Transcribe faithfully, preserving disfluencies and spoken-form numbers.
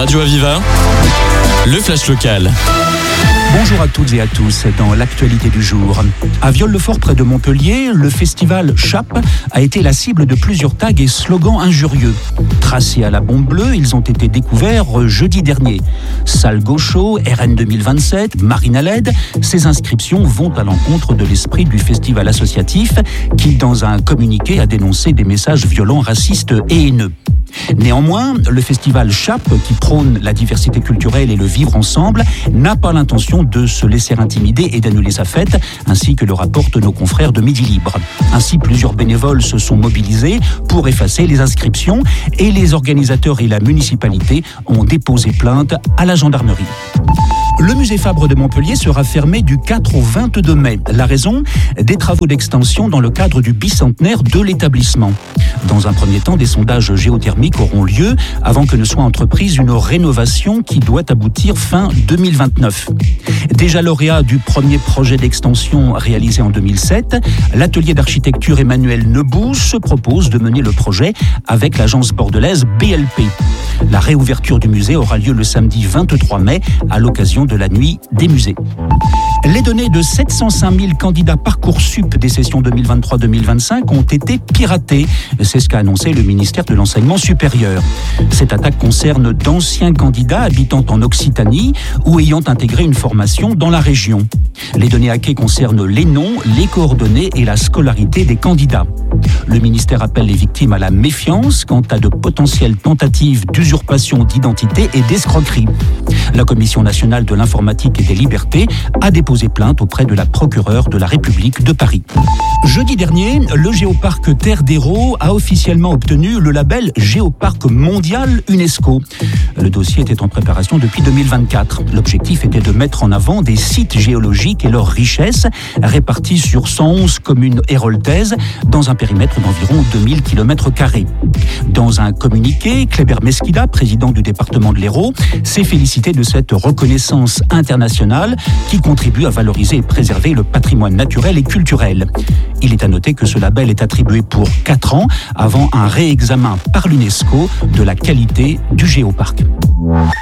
Radio Aviva, le flash local. Bonjour à toutes et à tous. Dans l'actualité du jour, à Viol-le-Fort près de Montpellier, le festival Chap a été la cible de plusieurs tags et slogans injurieux. Tracés à la bombe bleue, ils ont été découverts jeudi dernier. Sale gaucho, R N deux mille vingt-sept, Marine à l'aide, ces inscriptions vont à l'encontre de l'esprit du festival associatif qui, dans un communiqué, a dénoncé des messages violents, racistes et haineux. Néanmoins, le festival Chap, qui prône la diversité culturelle et le vivre ensemble, n'a pas l'intention de se laisser intimider et d'annuler sa fête, ainsi que le rapportent nos confrères de Midi Libre. Ainsi, plusieurs bénévoles se sont mobilisés pour effacer les inscriptions et les organisateurs et la municipalité ont déposé plainte à la gendarmerie. Le musée Fabre de Montpellier sera fermé du quatre au vingt-deux mai. La raison ? Des travaux d'extension dans le cadre du bicentenaire de l'établissement. Dans un premier temps, des sondages géothermiques auront lieu avant que ne soit entreprise une rénovation qui doit aboutir fin deux mille vingt-neuf. Déjà lauréat du premier projet d'extension réalisé en deux mille sept, l'atelier d'architecture Emmanuel Nebou se propose de mener le projet avec l'agence bordelaise B L P. La réouverture du musée aura lieu le samedi vingt-trois mai à l'occasion de la nuit des musées. Les données de sept cent cinq mille candidats Parcoursup des sessions deux mille vingt-trois deux mille vingt-cinq ont été piratées. C'est ce qu'a annoncé le ministère de l'Enseignement supérieur. Cette attaque concerne d'anciens candidats habitant en Occitanie ou ayant intégré une formation dans la région. Les données hackées concernent les noms, les coordonnées et la scolarité des candidats. Le ministère appelle les victimes à la méfiance quant à de potentielles tentatives d'usurpation d'identité et d'escroquerie. La Commission nationale de l'informatique et des libertés a déposé plainte auprès de la procureure de la République de Paris. Jeudi dernier, le géoparc Terre d'Hérault a officiellement obtenu le label Géoparc mondial UNESCO. Le dossier était en préparation depuis deux mille vingt-quatre. L'objectif était de mettre en avant des sites géologiques et leurs richesses répartis sur cent onze communes héraultaises dans un périmètre d'environ deux mille kilomètres carrés. Dans un communiqué, Kléber Mesquida, président du département de l'Hérault, s'est félicité de cette reconnaissance internationale qui contribue à valoriser et préserver le patrimoine naturel et culturel. Il est à noter que ce label est attribué pour quatre ans avant un réexamen par l'UNESCO de la qualité du géoparc.